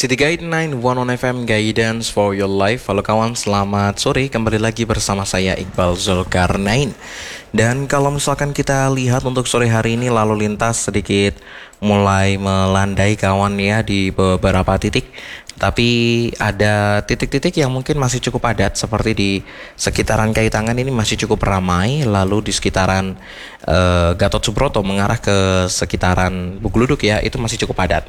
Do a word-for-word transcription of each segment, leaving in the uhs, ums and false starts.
City Guide sembilan satu satu F M, Guidance for Your Life. Halo kawan, selamat sore. Kembali lagi bersama saya Iqbal Zulkarnain. Dan kalau misalkan kita lihat untuk sore hari ini, lalu lintas sedikit mulai melandai kawan ya di beberapa titik. Tapi ada titik-titik yang mungkin masih cukup padat, seperti di sekitaran Kaitangan ini masih cukup ramai. Lalu di sekitaran uh, Gatot Subroto mengarah ke sekitaran Buguluduk ya, itu masih cukup padat.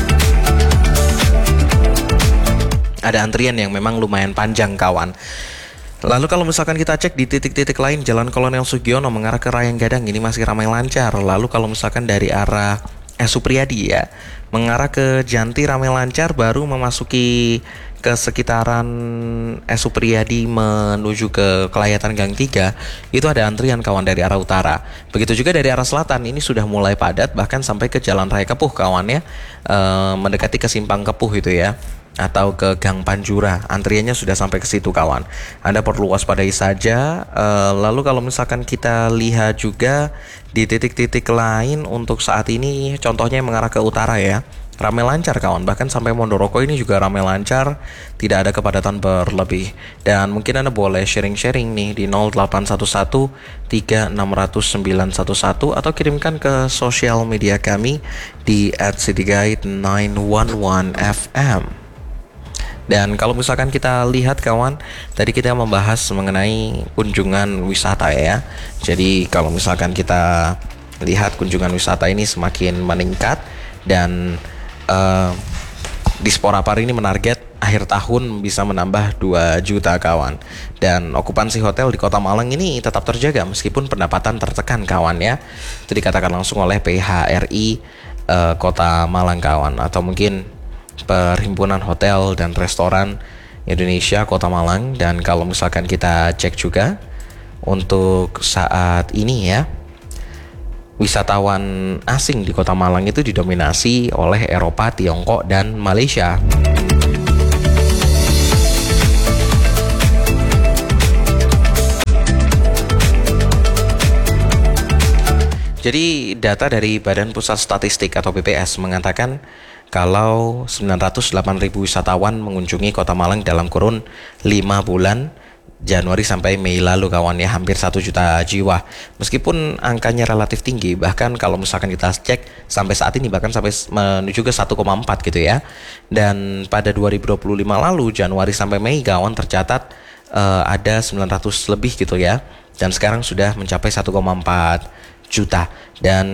Ada antrian yang memang lumayan panjang kawan. Lalu kalau misalkan kita cek di titik-titik lain, Jalan Kolonel Sugiono mengarah ke Rayang Gadang ini masih ramai lancar. Lalu kalau misalkan dari arah S. Supriyadi ya, mengarah ke Janti ramai lancar, baru memasuki ke sekitaran S. Supriyadi menuju ke Kelayatan Gang tiga, itu ada antrian kawan dari arah utara. Begitu juga dari arah selatan, ini sudah mulai padat bahkan sampai ke Jalan Raya Kepuh kawan ya, e, mendekati ke Simpang Kepuh itu ya, atau ke Gang Panjura. Antriannya sudah sampai ke situ kawan. Anda perlu waspadai saja. E, lalu kalau misalkan kita lihat juga di titik-titik lain untuk saat ini, contohnya yang mengarah ke utara ya, ramai lancar kawan. Bahkan sampai Mondoroko ini juga ramai lancar, tidak ada kepadatan berlebih. Dan mungkin Anda boleh sharing-sharing nih di nol delapan satu satu tiga enam nol nol sembilan satu satu atau kirimkan ke sosial media kami di at cityguide sembilan satu satu F M. Dan kalau misalkan kita lihat kawan, tadi kita membahas mengenai kunjungan wisata ya. Jadi kalau misalkan kita lihat kunjungan wisata ini semakin meningkat, dan uh, Disporapar ini menarget akhir tahun bisa menambah dua juta kawan. Dan okupansi hotel di Kota Malang ini tetap terjaga meskipun pendapatan tertekan kawan ya. Itu dikatakan langsung oleh P H R I uh, Kota Malang kawan, atau mungkin Perhimpunan Hotel dan Restoran Indonesia Kota Malang. Dan kalau misalkan kita cek juga untuk saat ini ya, wisatawan asing di Kota Malang itu didominasi oleh Eropa, Tiongkok, dan Malaysia. Jadi data dari Badan Pusat Statistik atau B P S mengatakan kalau sembilan ratus delapan ribu wisatawan mengunjungi Kota Malang dalam kurun lima bulan Januari sampai Mei lalu kawan ya, hampir satu juta jiwa. Meskipun angkanya relatif tinggi, bahkan kalau misalkan kita cek sampai saat ini bahkan sampai menuju ke satu koma empat gitu ya. Dan pada dua ribu dua puluh lima lalu Januari sampai Mei kawan tercatat uh, ada sembilan ratus lebih gitu ya. Dan sekarang sudah mencapai satu koma empat juta. Dan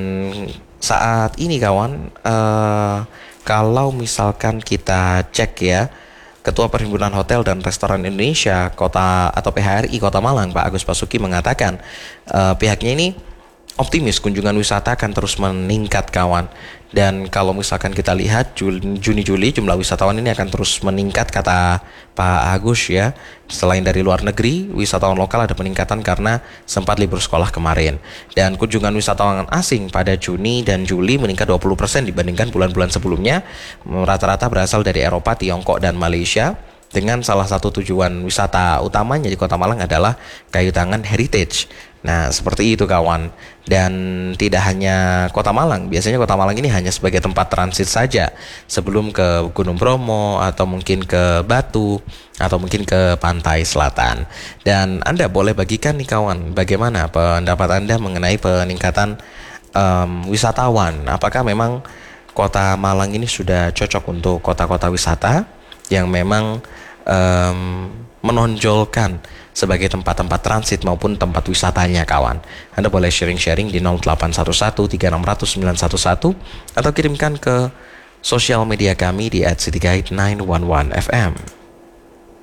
saat ini kawan, uh, kalau misalkan kita cek ya, Ketua Perhimpunan Hotel dan Restoran Indonesia Kota atau P H R I Kota Malang, Pak Agus Basuki mengatakan uh, pihaknya ini optimis kunjungan wisata akan terus meningkat kawan. Dan kalau misalkan kita lihat Juni-Juli jumlah wisatawan ini akan terus meningkat kata Pak Agus ya. Selain dari luar negeri, wisatawan lokal ada peningkatan karena sempat libur sekolah kemarin. Dan kunjungan wisatawan asing pada Juni dan Juli meningkat dua puluh persen dibandingkan bulan-bulan sebelumnya. Rata-rata berasal dari Eropa, Tiongkok, dan Malaysia. Dengan salah satu tujuan wisata utamanya di Kota Malang adalah Kayu Tangan Heritage. Nah seperti itu kawan. Dan tidak hanya Kota Malang, biasanya Kota Malang ini hanya sebagai tempat transit saja sebelum ke Gunung Bromo, atau mungkin ke Batu, atau mungkin ke pantai selatan. Dan Anda boleh bagikan nih kawan, bagaimana pendapat Anda mengenai peningkatan um, wisatawan. Apakah memang Kota Malang ini sudah cocok untuk kota-kota wisata yang memang um, menonjolkan sebagai tempat-tempat transit maupun tempat wisatanya kawan. Anda boleh sharing-sharing di nol delapan satu satu tiga enam nol nol sembilan satu satu atau kirimkan ke sosial media kami di at cityguide sembilan satu satu F M.